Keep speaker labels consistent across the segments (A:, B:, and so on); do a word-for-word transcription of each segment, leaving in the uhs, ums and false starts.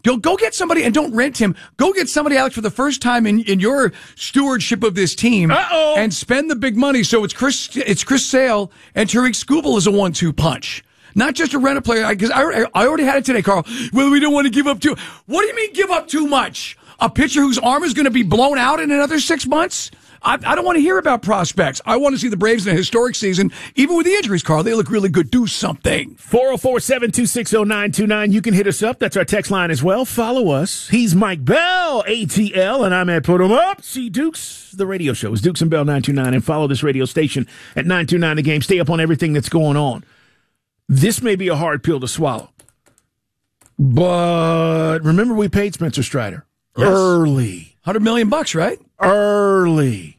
A: Go, go get somebody, and don't rent him. Go get somebody, Alex, for the first time in, in your stewardship of this team.
B: Uh-oh.
A: And spend the big money. So it's Chris, it's Chris Sale and Tariq Skubal as a one two punch. Not just a rent player, because I, I, I already had it today, Carl. Well, we don't want to give up too. What do you mean give up too much? A pitcher whose arm is going to be blown out in another six months? I, I don't want to hear about prospects. I want to see the Braves in a historic season. Even with the injuries, Carl, they look really good. Do something.
B: four oh four, seven two six, oh nine two nine. You can hit us up. That's our text line as well. Follow us. He's Mike Bell, A T L, and I'm at Put 'em Up. See Dukes. The radio show is Dukes and Bell nine two nine. And follow this radio station at nine two nine The Game. Stay up on everything that's going on. This may be a hard pill to swallow. But remember, we paid Spencer Strider. Yes. Early.
A: one hundred million bucks, right?
B: Early.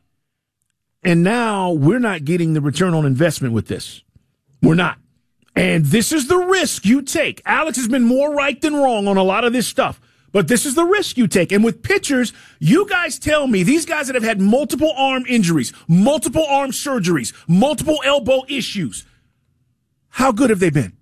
B: And now we're not getting the return on investment with this. We're not. And this is the risk you take. Alex has been more right than wrong on a lot of this stuff. But this is the risk you take. And with pitchers, you guys tell me, these guys that have had multiple arm injuries, multiple arm surgeries, multiple elbow issues, how good have they been?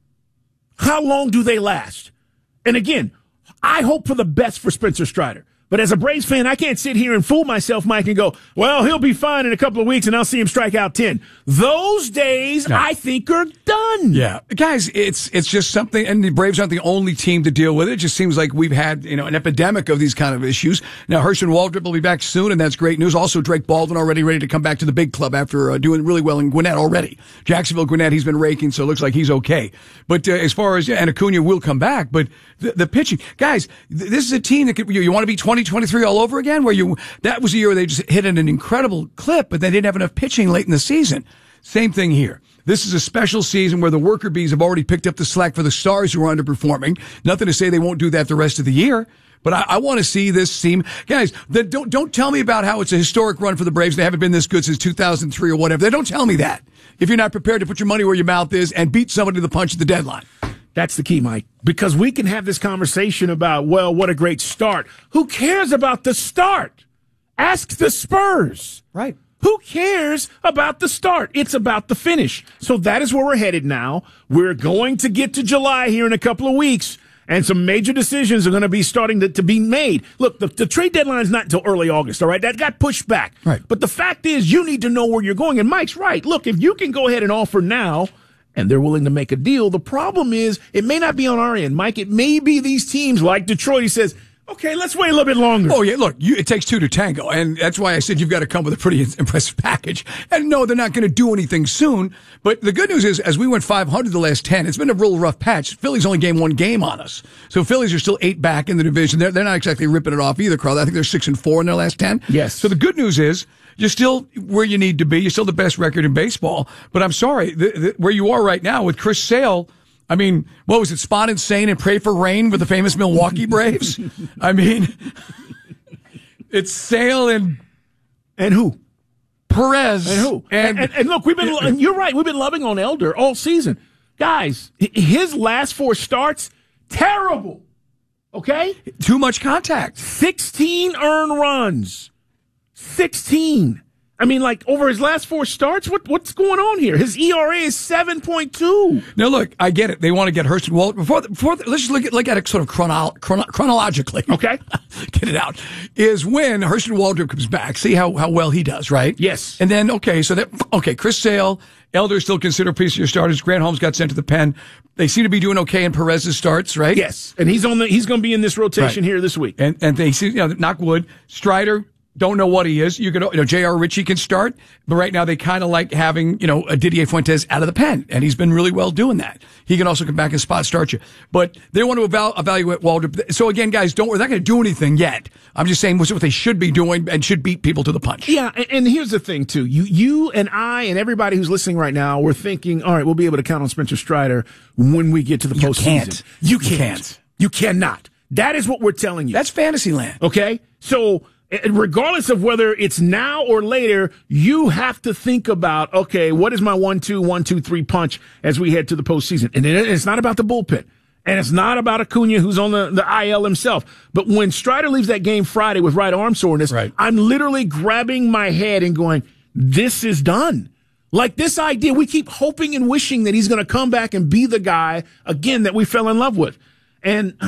B: How long do they last? And again, I hope for the best for Spencer Strider. But as a Braves fan, I can't sit here and fool myself, Mike, and go, well, he'll be fine in a couple of weeks, and I'll see him strike out ten. Those days, no. I think, are done.
A: Yeah. Guys, it's it's just something, and the Braves aren't the only team to deal with it. It just seems like we've had, you know, an epidemic of these kind of issues. Now, Herschel Waldrop will be back soon, and that's great news. Also, Drake Baldwin already ready to come back to the big club after uh, doing really well in Gwinnett already. Jacksonville, Gwinnett, he's been raking, so it looks like he's okay. But uh, as far as, yeah, and Acuna will come back, but the, the pitching, guys, th- this is a team that could, you, you want to be twenty twenty-three all over again, where you, that was a year where they just hit an incredible clip, but they didn't have enough pitching late in the season. Same thing here. This is a special season where the worker bees have already picked up the slack for the stars who are underperforming. Nothing to say they won't do that the rest of the year. But I, I want to see this team. Guys, the, don't, don't tell me about how it's a historic run for the Braves. They haven't been this good since two thousand three or whatever. They don't tell me that if you're not prepared to put your money where your mouth is and beat somebody to the punch at the deadline.
B: That's the key, Mike, because we can have this conversation about, well, what a great start. Who cares about the start? Ask the Spurs.
A: Right.
B: Who cares about the start? It's about the finish. So that is where we're headed now. We're going to get to July here in a couple of weeks, and some major decisions are going to be starting to, to be made. Look, the, the trade deadline is not until early August, all right? That got pushed back.
A: Right.
B: But the fact is, you need to know where you're going. And Mike's right. Look, if you can go ahead and offer now, and they're willing to make a deal, the problem is it may not be on our end, Mike. It may be these teams like Detroit. He says, okay, let's wait a little bit longer.
A: Oh, yeah, look, you, it takes two to tango, and that's why I said you've got to come with a pretty impressive package. And no, they're not going to do anything soon, but the good news is, as we went five hundred the last ten, it's been a real rough patch. Phillies only gained one game on us. So Phillies are still eight back in the division. They're, they're not exactly ripping it off either, Carl. I think they're six and four in their last ten.
B: Yes.
A: So the good news is, you're still where you need to be. You're still the best record in baseball. But I'm sorry, the, the, where you are right now with Chris Sale, I mean, what was it, Spawn Insane and Pray for Rain with the famous Milwaukee Braves? I mean, it's Sale and...
B: And who?
A: Perez.
B: And who?
A: And,
B: and, and, and look, we've been, and you're right, we've been loving on Elder all season. Guys, his last four starts, terrible. Okay?
A: Too much contact.
B: sixteen earned runs. sixteen. I mean, like, over his last four starts, what what's going on here? His E R A is seven point two.
A: Now, look, I get it. They want to get Herschel Waldrop. Before, before, let's just look at, look at it sort of chrono, chrono, chronologically.
B: Okay.
A: Get it out. Is when Herschel Waldrop comes back, see how, how well he does, right?
B: Yes.
A: And then, okay, so that, okay, Chris Sale, Elder still considered a piece of your starters. Grant Holmes got sent to the pen. They seem to be doing okay in Perez's starts, right?
B: Yes. And he's on the, he's going to be in this rotation
A: right.
B: here this week.
A: And, and they see, you know, knock wood, Strider, don't know what he is. You could, you know, J R. Ritchie can start, but right now they kind of like having, you know, a Didier Fuentes out of the pen, and he's been really well doing that. He can also come back and spot start you. But they want to eval- evaluate Waldrop. So again, guys, don't, we're not going to do anything yet. I'm just saying what's what they should be doing and should beat people to the punch.
B: Yeah, and, and here's the thing, too. You, you and I and everybody who's listening right now, we're thinking, all right, we'll be able to count on Spencer Strider when we get to the
A: you
B: postseason.
A: Can't.
B: You can't.
A: You can't.
B: You cannot. That is what we're telling you.
A: That's fantasy land.
B: Okay? So, regardless of whether it's now or later, you have to think about, okay, what is my one, two, one, two, three punch as we head to the postseason? And it's not about the bullpen. And it's not about Acuna, who's on the, the I L himself. But when Strider leaves that game Friday with right arm soreness,
A: right.
B: I'm literally grabbing my head and going, this is done. Like this idea, we keep hoping and wishing that he's going to come back and be the guy, again, that we fell in love with. And